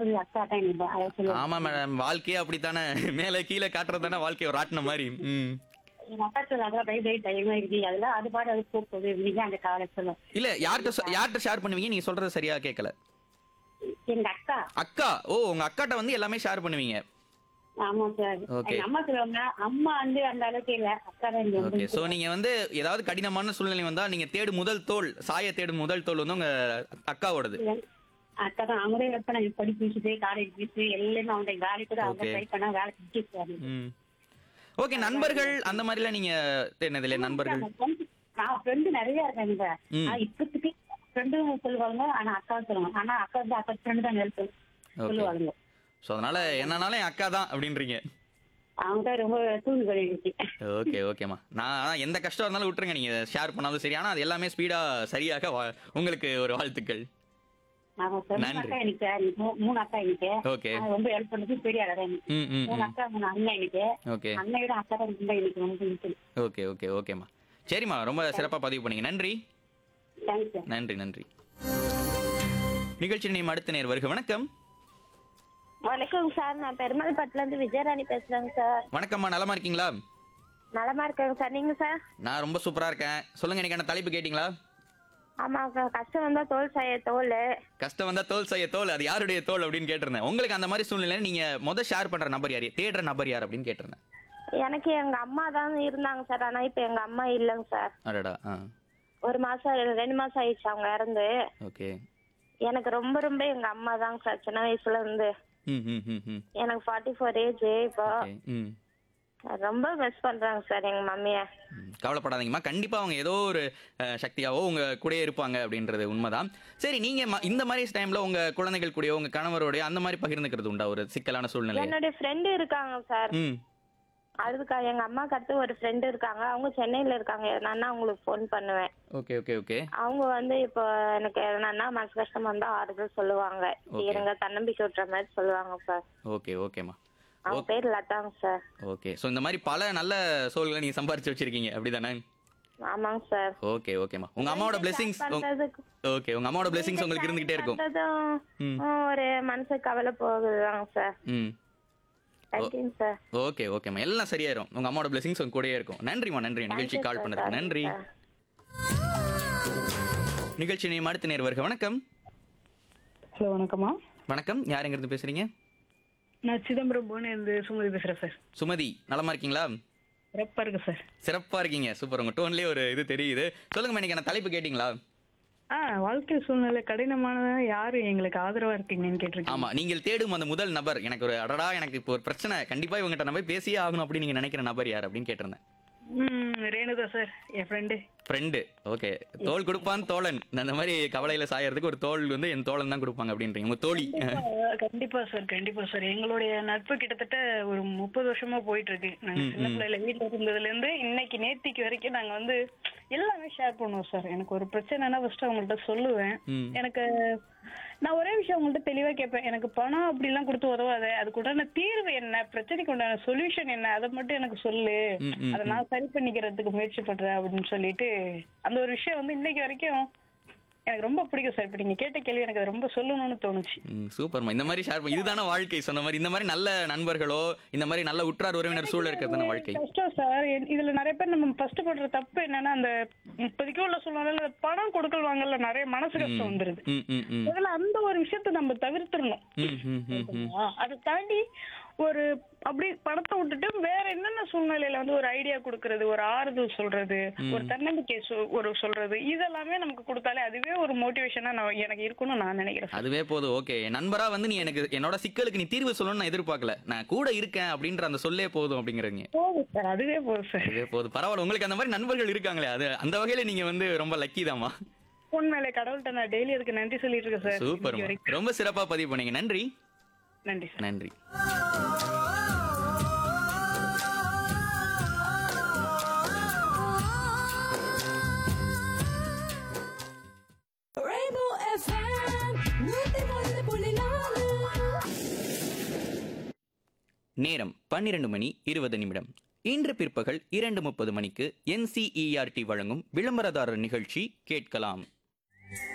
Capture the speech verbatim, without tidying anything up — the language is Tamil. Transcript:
சொல்லி அக்கா தான் எனக்கு அதை சொல்லுவேன். ஆமா மேடம். வாழ்க்கையே அப்படித்தானே. மேல கீழ காட்டுறது தானே வாழ்க்கைய ராட்டின மாரி. ம். எங்க அக்கா சொல்லுவாங்க பை பை டைமா இருக்கு அதெல்லாம் அது பாட்டு அது போகுது இன்னைக்கு அந்த காலை சொல்லுவேன். இல்ல யார்ட்ட சொ- யார்ட்ட ஷேர் பண்ணுவீங்க? நீங்க சொல்றது சரியா கேட்கல. எங்க அக்கா. அக்கா. ஓ உங்க அக்காட்ட வந்து எல்லாமே ஷேர் பண்ணுவீங்க. ஆமா சார். Okay. எங்க அம்மா சொல்லுவாங்க அம்மா வந்து அந்த அளவுக்கு இல்ல அக்கா தான் இங்க ஓகே. வந்து. சோ நீங்க வந்து ஏதாவது கடினமான சூழ்நிலை வந்தா நீங்க தேடு முதல் தோள், சாய தேடும் முதல் தோள் வந்து உங்க அக்காவோடது. அக்கா தான் அவங்க தான் எப்ப நான் படிப்பு ஃபீஸு காலேஜ் ஃபீஸு எல்லாமே அவங்க காலி கூட அவங்க Okay. ட்ரை பண்ணா வேலை செஞ்சு ம். ஓகே. நண்பர்கள் அந்த மாதிரிலாம் நீங்க தேடினது இல்லையா? நண்பர்கள். நான் ஃப்ரெண்டு நிறைய இருக்காங்க. ம். ஆனா இப்போதைக்கு ஃப்ரெண்டும் சொல்லுவாங்க ஆனா அக்கா சொல்லுவாங்க ஆனா அக்கா வந்து அக்கா ஃப்ரெண்டு தான் ஹெல்ப் ஓகே. சொல்லுவாங்க. சோ அதனால என்னனாலும் என் அக்கா தான் அப்படின்றீங்க. அவங்க தான் ரொம்ப தூண்டு பண்ணிடுச்சு. ஓகே ஓகேம்மா. நான் அதான் எந்த கஷ்டம் இருந்தாலும் விட்டுருங்க. நீங்க ஷேர் பண்ணாலும் சரி. ஆனா அது எல்லாமே ஸ்பீடா சரியாக வா- உங்களுக்கு ஒரு வாழ்த்துக்கள். ஆமா சார். மூணு நன்றி. அக்கா எனக்கு மூ- மூணு அக்கா எனக்கு ஓகே. அவங்க ரொம்ப ஹெல்ப் பண்ணது பெரிய அக்கா தான் எனக்கு. ம் ம் மூணு ம். அக்கா மூணு அண்ணன் எனக்கு. ஓகே அண்ணன் விட அக்கா தான் ரொம்ப எனக்கு ரொம்ப பிடிக்கும். ஓகே ஓகே ஓகேம்மா. சரிம்மா. ரொம்ப சிறப்பா பதிவு பண்ணீங்க. நன்றி தேங்க்ஸ் சார். நன்றி நன்றி. நிகழ்ச்சி நேம் அடுத்த நேர் வருக. வணக்கம். வணக்கம் சார். நான் பெருமாள்பட்டுல இருந்து விஜயராணி பேசுறேங்க சார். வணக்கம்மா. நலமா இருக்கீங்களா? நலமா இருக்கேங்க சார். நீங்க சார்? நான் ரொம்ப சூப்பரா இருக்கேன். சொல்லுங்க. எனக்கு என்ன தலைப்பு கேட்டீங்களா? ஆமா சார். கஷ்டம் வந்தா தோல் சாய தோல். கஷ்டம் வந்தா தோல் செய்ய தோல். அது யாருடைய தோல் அப்படின்னு கேட்டிருந்தேன். உங்களுக்கு அந்த மாதிரி சூழ்நிலை நீங்க முத ஷேர் பண்ற நபர் யார்? தேடுற நபர் யார் அப்படின்னு கேட்டிருந்தேன். எனக்கு எங்க அம்மா தான் இருந்தாங்க சார். ஆனா இப்ப எங்க அம்மா இல்லைங்க சார். அடடா. ஆ. ஒரு மாசம் ரெண்டு மாசம் ஆயிடுச்சு அவங்க இறந்து. ஓகே. எனக்கு ரொம்ப ரொம்ப எங்க அம்மா தாங்க சார் சின்ன வயசுல இருந்து. ம் ம் ம் ம். எனக்கு ஃபார்ட்டி ஃபோர் ஏஜ் இப்போ. ஓகே. ம். ரொம்ப மிஸ் பண்றாங்க சார் எங்க மம்மிய. ம். கவலைப்படாதீங்கம்மா. கண்டிப்பா அவங்க ஏதோ ஒரு அஹ், சக்தியாவோ உங்க கூடயே இருப்பாங்க அப்படின்றது உண்மைதான். சரி நீங்க ம- இந்த மாதிரி டைம்ல உங்க குழந்தைகள் கூடயோ உங்க கணவரோடய அந்த மாதிரி பகிர்ந்துக்கிறது உண்டா ஒரு சிக்கலான சூழ்நிலை? என்னுடைய ஃப்ரெண்டு இருக்காங்க சார். ம். அதுக்கா எங்க அம்மாக்கு அடுத்து ஒரு ஃப்ரெண்டு இருக்காங்க. அவங்க சென்னையில இருக்காங்க. நான் அவங்களுக்கு ஃபோன் பண்ணுவேன். Okay okay okay. அவங்க வந்து இப்போ எனக்கு என்னன்னா மனசு கஷ்டம் வந்தா ஆறுதல் சொல்லுவாங்க. Okay. இருங்க தன்னம்பிக்கை விட்டுற மாதிரி சொல்லுவாங்க சார். ஓகே ஓகேம்மா. அவங்க பேர் லதாங்க சார். ஓகே. ஸோ இந்த மாதிரி பல நல்ல சோல்களை நீங்க சம்பாரிச்சு வச்சிருக்கீங்க அப்படிதானே? ஆமாங்க சார். ஓகே ஓகேம்மா. உங்க அம்மாவோட பிளெஸிங்ஸ். பண்றதுக்கு ஓகே. உங்க அம்மாவோட பிளெஸிங்ஸ் உங்களுக்கு இருந்துகிட்டே இருக்கும். பண்றதும், ம். ஒரு மனசு கவலை போகுதுதாங்க சார். ம். தேங்க்யூங்க சார். ஓகே ஓகேம்மா. எல்லாம் சரியாயிரும். உங்க அம்மாவோட பிளெஸிங்ஸ் உங்க கூடயே இருக்கும். நன்றிம்மா. நன்றி நிகழ்ச்சி கால் பண்ணதுக்கு. நன்றி. நிகழ்ச்சி நேம் அடுத்த நேர் வருக. வணக்கம். ஹலோ வணக்கம்மா. வணக்கம். யார் எங்கிருந்து பேசுறீங்க? நான் சிதம்பரம் போன இருந்து சுமதி பேசுறேன் சார். சுமதி. நலமா இருக்கீங்களா? சிறப்பா இருக்கு சார். சிறப்பா இருக்கீங்க. சூப்பர். உங்க டோன்லயே ஒரு இது தெரியுது. சொல்லுங்க. இன்னைக்கு என்ன தலைப்பு கேட்டீங்களா? ஆ வாழ்க்கை சூழ்நிலை கடினமானதா யாரு எங்களுக்கு ஆதரவா இருக்கீங்கன்னு கேட்டிருக்கீங்க. ஆமா. நீங்கள் தேடும் அந்த முதல் நபர் எனக்கு ஒரு அடடா எனக்கு இப்போ ஒரு பிரச்சனை கண்டிப்பா இவங்ககிட்ட நம்ம போய் பேசியே ஆகணும் அப்படின்னு நீங்க நினைக்கிற நபர் யார் அப்படின்னு கேட்டிருந்தேன். ம் ரேணுதா சார் என் ஃப்ரெண்டு. ஃப்ரெண்டு. ஓகே. தோல் கொடுப்பான் தோழன். அந்த மாதிரி கவலையில சாயறதுக்கு ஒரு தோல் வந்து என் தோழன் தான் கொடுப்பாங்க அப்படின்றீங்க. உங்க தோழி. கண்டிப்பா சார் கண்டிப்பா சார். எங்களுடைய நட்பு கிட்டத்தட்ட ஒரு முப்பது வருஷமா போயிட்டு இருக்கு. நாங்க ம், சின்ன ம். பிள்ளைல வீட்டுல இருந்ததுல இருந்து இன்னைக்கு நேத்திக்கு வரைக்கும் நாங்க வந்து எல்லாமே ஷேர் பண்ணுவோம் சார். எனக்கு ஒரு பிரச்சனைனா ஃபர்ஸ்ட் அவங்கள்ட்ட சொல்லுவேன். ம். எனக்கு நான் ஒரே விஷயம் அவங்கள்ட்ட தெளிவா கேட்பேன். எனக்கு பணம் அப்படிலாம் கொடுத்து உதவாத. அதுக்கு உண்டான தீர்வு என்ன, பிரச்சனைக்கு உண்டான சொல்யூஷன் என்ன, அதை மட்டும் எனக்கு சொல்லு. ம், ம், அதை நான் சரி பண்ணிக்கிறதுக்கு முயற்சி பண்றேன் அப்படின்னு சொல்லிட்டு அந்த ஒரு விஷயம் வந்து இன்னைக்கு வரைக்கும் எனக்கு ரொம்ப பிடிக்கும் சார். இப்ப நீங்க கேட்ட கேள்வி எனக்கு அது ரொம்ப சொல்லணும்னு தோணுச்சு. ம், சூப்பர்மா. இந்த மாதிரி ஷேர் இதுதானே வாழ்க்கை. சொன்ன மாதிரி இந்த மாதிரி நல்ல நண்பர்களோ இந்த மாதிரி நல்ல உற்றார் உறவினர் சூழல் இருக்கிறது தானே வாழ்க்கை. கஷ்டம் சார். என்- இதுல நிறைய பேர் நம்ம ஃபர்ஸ்ட் பண்ற தப்பு என்னன்னா அந்த இப்போதைக்கு உள்ள சூழ்நிலையில பணம் கொடுக்கல் வாங்கல நிறைய மனசு கஷ்டம் வந்துருது. ம் ம் ம் முதல்ல அந்த ஒரு விஷயத்தை நம்ம தவிர்த்துடணும். ம் ம் ம் ம். அதை தாண்டி ஒரு அப்படி பணத்தை விட்டுட்டு வேற என்னென்ன சூழ்நிலையில வந்து ஒரு ஐடியா கொடுக்கறது, ஒரு ஆறுதல் சொல்றது, ஒரு தன்னம்பிக்கை சொ- ஒரு சொல்றது, இதெல்லாமே நமக்கு கொடுத்தாலே அதுவே ஒரு மோட்டிவேஷனா நான் எனக்கு இருக்கும்னு நான் நினைக்கிறேன் சார். அதுவே போதும். ஓகே. நண்பரா வந்து நீ எனக்கு என்னோட சிக்கலுக்கு நீ தீர்வு சொல்லணும்னு நான் எதிர்பார்க்கல. நான் கூட இருக்கேன் அப்படின்ற அந்த சொல்லே போதும் அப்படிங்கறீங்க. போதும் சார். அதுவே போதும் சார். அதுவே போதும். பரவாயில்ல. உங்களுக்கு அந்த மாதிரி நண்பர்கள் இருக்காங்களே அது அந்த வகையில நீங்க வந்து ரொம்ப லக்கி தாமா. உண்மையிலே கடவுள்கிட்ட நான் டெய்லி அதுக்கு நன்றி சொல்லிட்டு இருக்கேன் சார். சூப்பர். இன்னைக்கு வரைக்கும். ரொம்ப சிறப்பா பதிவு பண்ணீங்க. நன்றி நன்றி சார். நன்றி. Rainbow எஃப் எம் நூத்தி ஒன்று புள்ளி நாலு. நேரம் பன்னிரண்டு மணி இருபது நிமிடம். இன்று பிற்பகல் இரண்டு முப்பது மணிக்கு N C E R D வழங்கும் விளம்பரதாரர் நிகழ்ச்சி கேட்கலாம்.